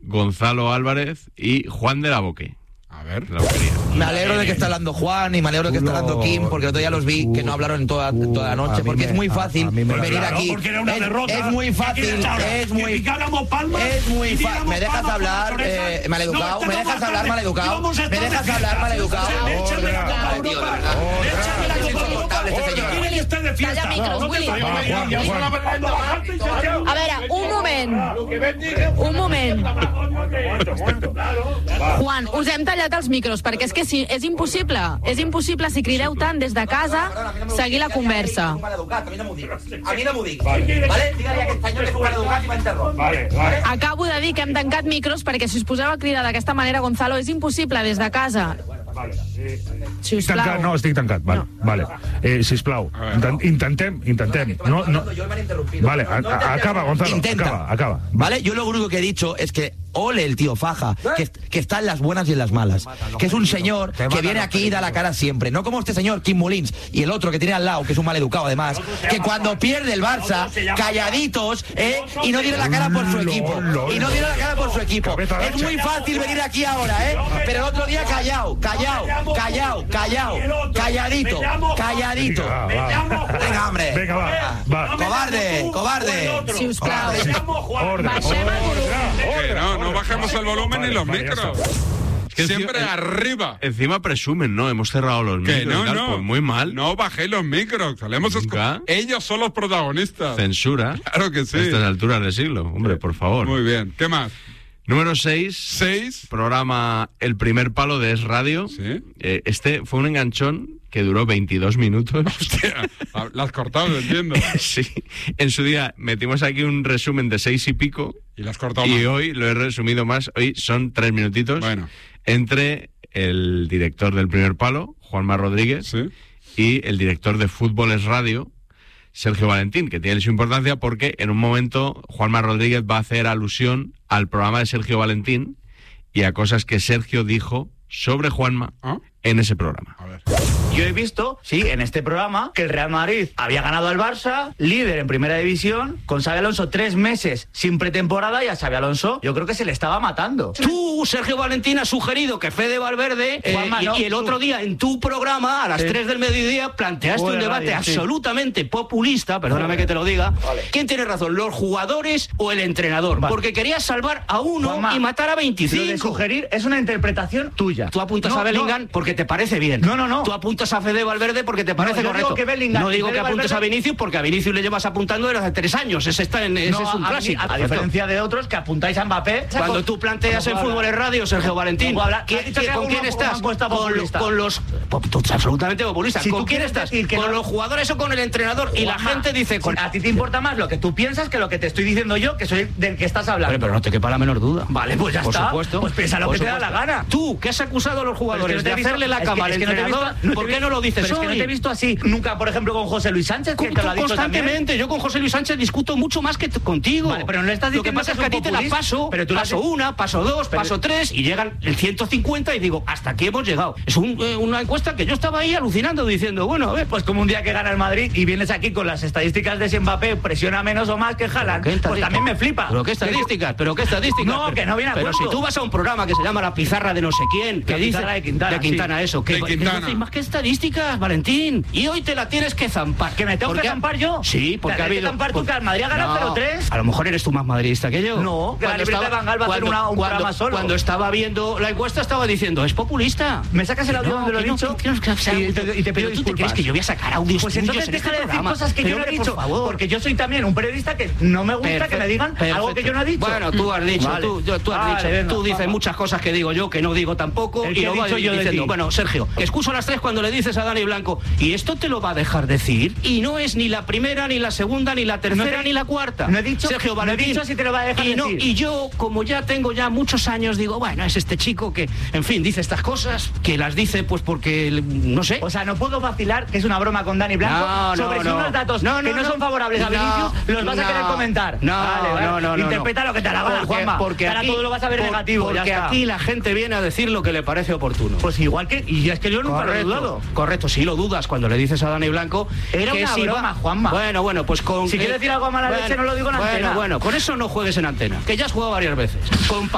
Gonzalo Álvarez y Juan de la Boque. A ver. Me alegro de que está hablando Juan y me alegro de que está hablando Kim, porque el otro día los vi que no hablaron en toda la noche, porque es muy fácil venir aquí. Es muy fácil, es muy fácil. ¿Me dejas hablar, maleducado? ¿Me dejas hablar, maleducado? ¿Me dejas hablar, maleducado? Calla micros, Willy. A veure, un moment. Juan, us hem tallat els micros, perquè és que si, és impossible si crideu tant des de casa seguir la conversa. A mi no m'ho diguis. Vale? Digue-li a aquest senyor que és un maleducat i va interrompre. Acabo de dir que hem tancat micros perquè si us poseu a cridar d'aquesta manera, Gonzalo, és impossible des de casa. Tancat, no, estic tancat. Vale. Sisplau, intentem. No. Vale, acaba, Gonzalo. Acaba. Vale, yo lo único que he dicho es que ole el tío Faja, que está en las buenas y en las malas, que es un señor que viene aquí y da la cara siempre, no como este señor Kim Molins y el otro que tiene al lado, que es un maleducado además, que cuando pierde el Barça, calladitos, y no tiene la cara por su equipo, es muy fácil venir aquí ahora, pero el otro día calladito. Venga, hombre. Cobarde. Si us plau. No bajemos el volumen ni los micros. Siempre arriba. Encima presumen, ¿no? Hemos cerrado los micros. No. Pues muy mal. No bajéis los micros. Ellos son los protagonistas. Censura. Claro que sí. A estas alturas del siglo. Hombre, por favor. Muy bien. ¿Qué más? Número 6. Programa El Primer Palo de Es Radio. Sí. Este fue un enganchón que duró 22 minutos. Hostia, la has cortado, entiendo. Sí. En su día metimos aquí un resumen de 6 y pico. Y la has cortado y más. Hoy lo he resumido más. Hoy son 3 minutitos. Bueno. Entre el director del Primer Palo, Juanma Rodríguez, ¿sí? Y el director de Fútbol Es Radio, Sergio Valentín, que tiene su importancia porque en un momento Juanma Rodríguez va a hacer alusión al programa de Sergio Valentín y a cosas que Sergio dijo sobre Juanma en ese programa. A ver. Yo he visto, sí, en este programa, que el Real Madrid había ganado al Barça, líder en Primera División, con Xabi Alonso 3 meses sin pretemporada, y a Xabi Alonso yo creo que se le estaba matando. Tú, Sergio Valentín, has sugerido que Fede Valverde, y el otro día en tu programa, a las 3 del mediodía, planteaste un debate absolutamente populista, perdóname que te lo diga. ¿Quién tiene razón, los jugadores o el entrenador? Porque querías salvar a uno y matar a 25. Lo de sugerir es una interpretación tuya. Tú apuntas a Bellingham porque te parece bien. No. Tú apuntas a Fede Valverde porque te parece correcto. No digo que apuntes a Vinicius porque a Vinicius le llevas apuntando desde hace 3 años. Ese es un clásico. A diferencia de otros que apuntáis a Mbappé. Cuando tú planteas en Fútbol Es Radio, Sergio Valentín, ¿con quién estás? Con los... absolutamente populista. ¿Con quién estás? ¿Con los jugadores o con el entrenador? Y la gente dice... A ti te importa más lo que tú piensas que lo que te estoy diciendo yo, que soy del que estás hablando. Pero no te quepa la menor duda. Vale, pues ya está. Por supuesto. Pues piensa lo que te da la gana. Tú, que has acusado a los jugadores de hacerle la cama al entrenador, ¿por qué no lo dices hoy? Es que no te he visto así nunca, por ejemplo, con José Luis Sánchez, que te lo ha dicho constantemente. Yo con José Luis Sánchez discuto mucho más que contigo. Vale, pero no le estás diciendo. Lo que pasa es que a ti te la paso, pero paso 1, paso 2, paso 3 y llegan el 150 y digo, hasta aquí hemos llegado. Es una encuesta que yo estaba ahí alucinando diciendo, bueno, a ver, pues como un día que gana el Madrid y vienes aquí con las estadísticas de si Mbappé presiona menos o más que Haaland, pues también me flipa. ¿Pero qué estadísticas? No, que no viene a Pero si tú vas a un programa que se llama La Pizarra de no sé quién, que dice de Quintana, eso, que más que estadísticas, Valentín, y hoy te la tienes que zampar. ¿Que me tengo que zampar yo? Sí, porque ha habido... ¿Te zampar tú que al Madrid ha ganado 0-3? A lo mejor eres tú más madridista que yo. No, que la libreta de Van Gaal va a hacer un programa solo. Cuando estaba viendo la encuesta estaba diciendo, es populista. ¿Me sacas el audio donde lo he dicho? Y te pido disculpas. ¿Tú te crees que yo voy a sacar audios pues tuyos entonces en deja este de decir programa? cosas que yo no he dicho, porque yo soy también un periodista que no me gusta que me digan algo que yo no he dicho. Bueno, tú has dicho, tú dices muchas cosas que digo yo, que no digo tampoco, y lo vas diciendo. Bueno, Sergio, que excuso a las 3 cuando le dices a Dani Blanco, y esto te lo va a dejar decir, y no es ni la primera, ni la segunda, ni la tercera, ni la cuarta. No he dicho, Sergio Valentín, no he dicho si te lo va a dejar decir. Y yo, como ya tengo muchos años, digo, bueno, es este chico que, en fin, dice estas cosas, que las dice pues porque, no sé. O sea, no puedo vacilar, que es una broma con Dani Blanco, sobre si unos datos que no son favorables a Vinicius, los vas a querer comentar. No. Interpreta lo que te haga, Juanma. Porque ahora aquí, todo lo vas a ver negativo. Porque aquí la gente viene a decir lo que le parece oportuno. Pues igual que... Y es que yo nunca lo he dudado. Correcto, sí lo dudas cuando le dices a Dani Blanco... Era una broma, Juanma. Bueno, pues con... Si quieres decir algo a mala leche, no lo digo en antena. Bueno, con eso no juegues en antena, que ya has jugado varias veces.